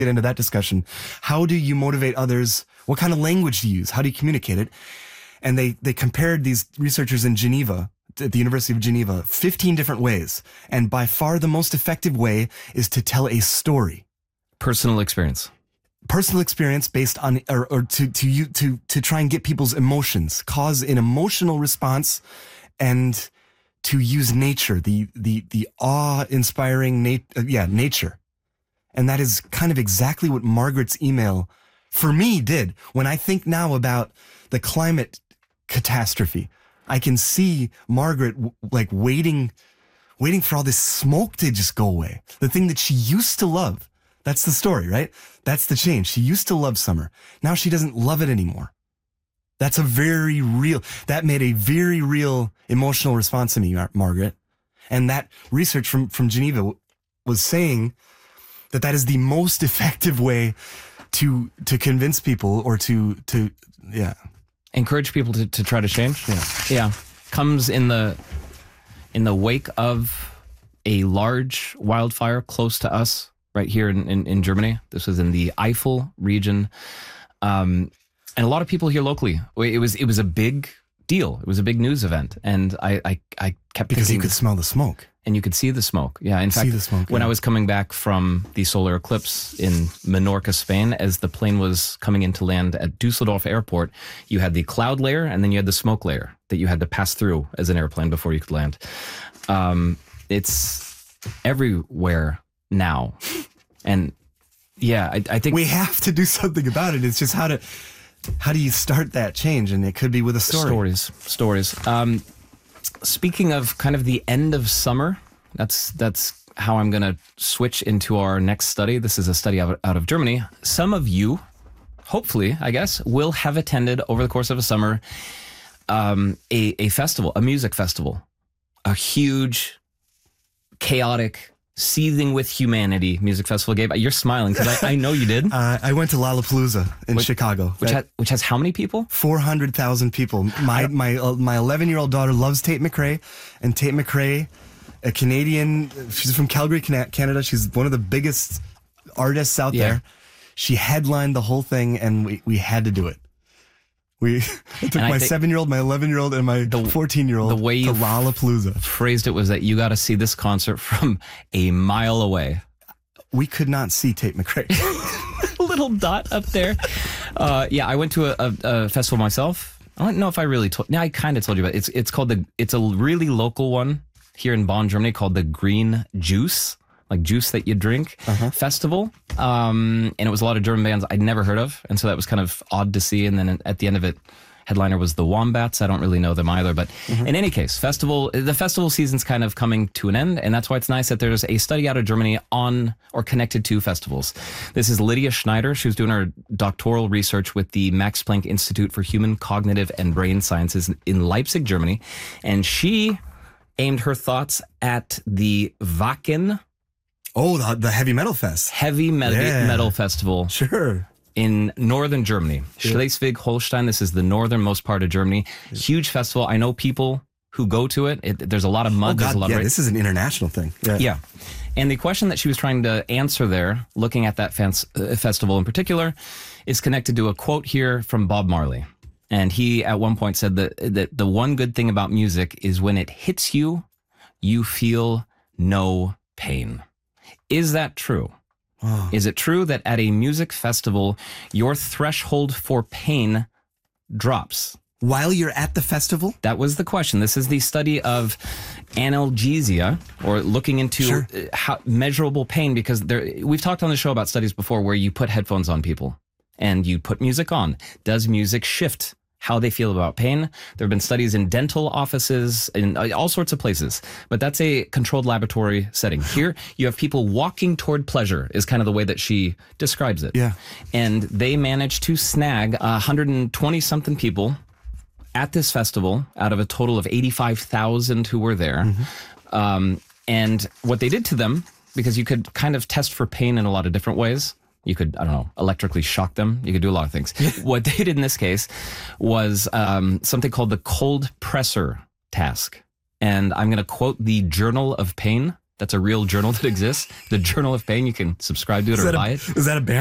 get into that discussion. How do you motivate others? What kind of language do you use? How do you communicate it? And they compared these researchers in Geneva, at the University of Geneva, 15 different ways. And by far the most effective way is to tell a story. Personal experience Based on, or to try and get people's emotions, cause an emotional response, and to use nature, the awe-inspiring nature. And that is kind of exactly what Margaret's email for me did. When I think now about the climate catastrophe, I can see Margaret like waiting for all this smoke to just go away. The thing that she used to love. That's the story, right? That's the change. She used to love summer. Now she doesn't love it anymore. That made a very real emotional response to me, Margaret. And that research from Geneva was saying that is the most effective way to convince people or to encourage people to try to change. Yeah. Comes in the wake of a large wildfire close to us right here in Germany. This was in the Eifel region. And a lot of people here locally, it was a big deal. It was a big news event. And I kept because thinking, you could smell the smoke. And you could see the smoke. Yeah, in fact, when I was coming back from the solar eclipse in Menorca, Spain, as the plane was coming in to land at Dusseldorf Airport, you had the cloud layer and then you had the smoke layer that you had to pass through as an airplane before you could land. It's everywhere now. And yeah, I think we have to do something about it. It's just how do you start that change? And it could be with a story. Stories. Speaking of kind of the end of summer, that's how I'm going to switch into our next study. This is a study out of Germany. Some of you, hopefully, I guess, will have attended over the course of a summer a festival, a music festival, a huge, chaotic, seething with humanity music festival. Gabe, you're smiling because I know you did. I went to Lollapalooza in Chicago, which has how many people? 400,000 people. My 11-year-old daughter loves Tate McRae, and Tate McRae, a Canadian, she's from Calgary, Canada. She's one of the biggest artists out there. She headlined the whole thing, and we had to do it. I took my 7-year-old, my 11-year-old, and my 14-year-old to Lollapalooza. Phrased it was that you got to see this concert from a mile away. We could not see Tate McRae. Little dot up there. I went to a festival myself. I don't know if I really told. Yeah, I kind of told you about it. It's called it's a really local one here in Bonn, Germany, called the Green Juice, like juice that you drink festival. And it was a lot of German bands I'd never heard of. And so that was kind of odd to see. And then at the end of it, headliner was the Wombats. I don't really know them either. But in any case, the festival season's kind of coming to an end. And that's why it's nice that there's a study out of Germany on or connected to festivals. This is Lydia Schneider. She was doing her doctoral research with the Max Planck Institute for Human Cognitive and Brain Sciences in Leipzig, Germany. And she aimed her thoughts at the Wacken. Oh, the heavy metal fest. Metal festival. Sure. In northern Germany. Schleswig-Holstein. This is the northernmost part of Germany. Huge festival. I know people who go to it. There's a lot of mud. There's a lot of this is an international thing. Yeah. And the question that she was trying to answer there, looking at that festival in particular, is connected to a quote here from Bob Marley. And he at one point said that the one good thing about music is when it hits you, you feel no pain. Is that true? Oh. Is it true that at a music festival, your threshold for pain drops? While you're at the festival? That was the question. This is the study of analgesia, or looking into how measurable pain, because we've talked on the show about studies before where you put headphones on people and you put music on. Does music shift how they feel about pain? There have been studies in dental offices, in all sorts of places, but that's a controlled laboratory setting. Here, you have people walking toward pleasure, is kind of the way that she describes it. Yeah. And they managed to snag 120-something people at this festival out of a total of 85,000 who were there. And what they did to them, because you could kind of test for pain in a lot of different ways. You could, electrically shock them. You could do a lot of things. What they did in this case was something called the cold pressor task. And I'm going to quote the Journal of Pain. That's a real journal that exists. The Journal of Pain. You can subscribe to it or buy it. Is that a band?